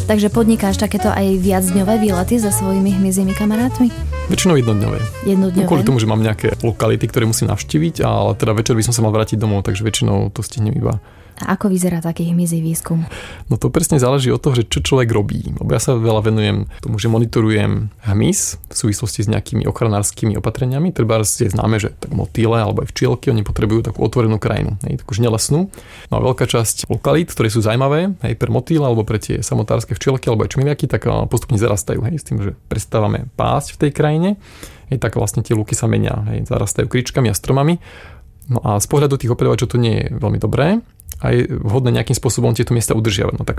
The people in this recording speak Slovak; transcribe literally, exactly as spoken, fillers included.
Takže podnikáš takéto aj viacdňové výlety so svojimi hmyzími kamarátmi? Väčšinou jednodňové. Jednodňové. No, kvôli tomu, že mám nejaké lokality, ktoré musím navštíviť, ale teda večer by som sa mal vrátiť domov, takže väčšinou to stihnem iba. A ako vyzerá taký hmyzí výskum? No to presne záleží od toho, že čo človek robí. Lebo ja sa veľa venujem tomu, že monitorujem hmyz v súvislosti s nejakými ochranárskymi opatreniami. Treba je známe, že tak motýle alebo aj včielky, oni potrebujú takú otvorenú krajinu, hej, takú nelesnú. No a veľká časť lokalít, ktoré sú zaujímavé, hej, pre motýle alebo pre tie samotárske včielky alebo aj čmiliaky, tak postupne zarastajú, hej, s tým, že prestávame pásť v tej krajine. Hej, tak vlastne tie lúky sa menia, hej, zarastajú kričkami a stromami. No a z pohľadu tých opeľovačov to nie je veľmi dobré a je vhodné nejakým spôsobom tieto miesta udržiavať. No tak